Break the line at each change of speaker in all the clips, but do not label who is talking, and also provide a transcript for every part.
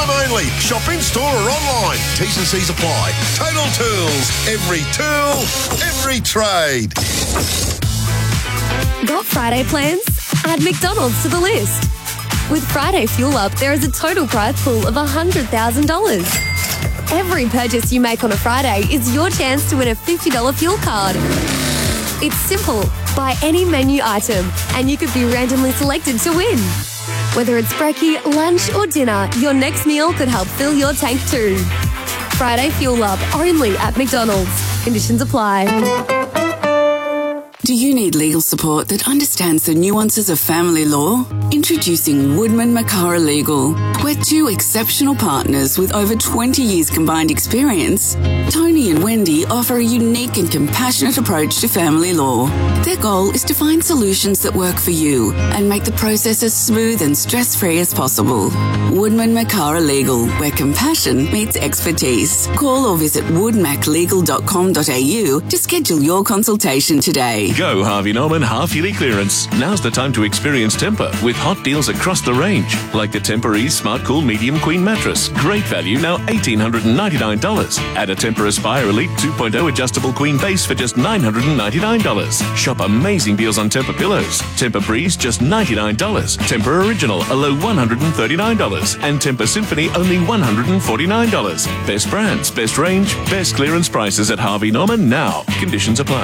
time only. Shop in store or online. T's and C's apply. Total Tools. Every tool, every trade.
Got Friday plans? Add McDonald's to the list. With Friday Fuel Up, there is a total prize pool of $100,000. Every purchase you make on a Friday is your chance to win a $50 fuel card. It's simple. Buy any menu item and you could be randomly selected to win. Whether it's brekkie, lunch or dinner, your next meal could help fill your tank too. Friday Fuel Up, only at McDonald's. Conditions apply.
Do you need legal support that understands the nuances of family law? Introducing Woodman Makara Legal. We're two exceptional partners with over 20 years combined experience. Tony and Wendy offer a unique and compassionate approach to family law. Their goal is to find solutions that work for you and make the process as smooth and stress-free as possible. Woodman Makara Legal, where compassion meets expertise. Call or visit woodmaclegal.com.au to schedule your consultation today.
Go Harvey Norman half-yearly clearance. Now's the time to experience Tempur with hot deals across the range. Like the Tempur Ease Smart Cool Medium Queen Mattress. Great value, now $1,899. Add a Tempur Aspire Elite 2.0 adjustable queen base for just $999. Shop amazing deals on Tempur pillows. Tempur Breeze, just $99. Tempur Original, a low $139. And Tempur Symphony, only $149. Best brands, best range, best clearance prices at Harvey Norman now. Conditions apply.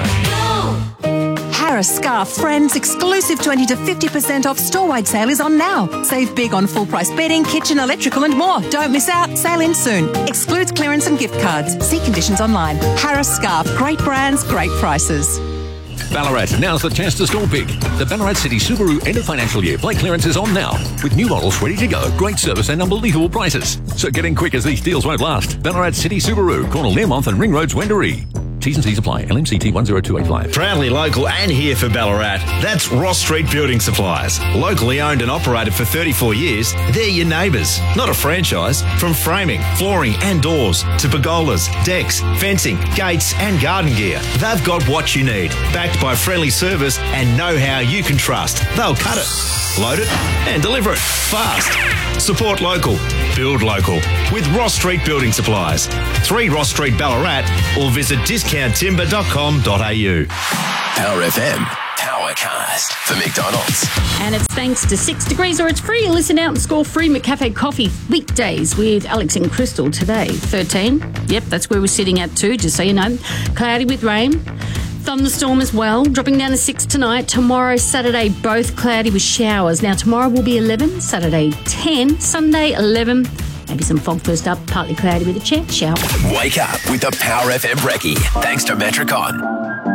Harris Scarf Friends exclusive 20 to 50% off store-wide sale is on now. Save big on full-price bedding, kitchen, electrical and more. Don't miss out. Sale ends soon. Excludes clearance and gift cards. See conditions online. Harris Scarf. Great brands, great prices.
Ballarat, now's the chance to score big. The Ballarat City Subaru end of financial year plate clearance is on now, with new models ready to go, great service and unbelievable prices. So get in quick as these deals won't last. Ballarat City Subaru, corner Learmonth and Ring Roads, Wendouree. T's and C's apply. LMCT 10285.
Proudly local and here for Ballarat. That's Ross Street Building Supplies. Locally owned and operated for 34 years, they're your neighbours, not a franchise. From framing, flooring and doors to pergolas, decks, fencing, gates and garden gear, they've got what you need. Backed by friendly service and know-how you can trust. They'll cut it, load it and deliver it fast. Support local. Build local with Ross Street Building Supplies. 3 Ross Street, Ballarat, or visit discounttimber.com.au.
Power FM. Powercast for McDonald's.
And it's thanks to 6 Degrees or it's free. Listen out and score free McCafe coffee weekdays with Alex and Crystal today. 13. Yep, that's where we're sitting at too, just so you know. Cloudy with rain. Thunderstorm as well, dropping down to 6 tonight. Tomorrow, Saturday, both cloudy with showers. Now, tomorrow will be 11, Saturday 10, Sunday 11. Maybe some fog first up, partly cloudy with a chance shower.
Wake up with the Power FM Brekkie. Thanks to Metricon.